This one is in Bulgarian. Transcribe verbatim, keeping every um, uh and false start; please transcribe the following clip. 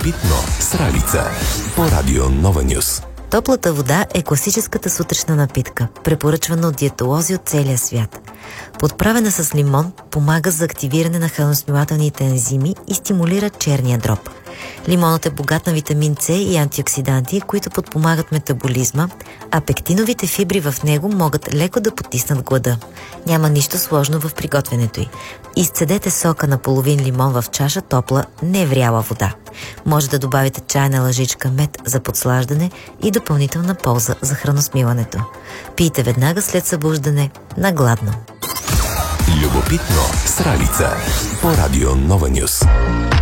Любопитно с Ралица по Радио Нова Нюс. Топлата вода е класическата сутрешна напитка, препоръчвана от диетолози от целия свят. Подправена с лимон, помага за активиране на храносмилателните ензими и стимулира черния дроб. Лимонът е богат на витамин С и антиоксиданти, които подпомагат метаболизма, а пектиновите фибри в него могат леко да потиснат глада. Няма нищо сложно в приготвянето й. Изцедете сока на половин лимон в чаша топла, невряла вода. Може да добавите чайна лъжичка мед за подслаждане и допълнителна полза за храносмилането. Пийте веднага след събуждане на гладно. Любопитно с Ралица по Радио Нова Нюс.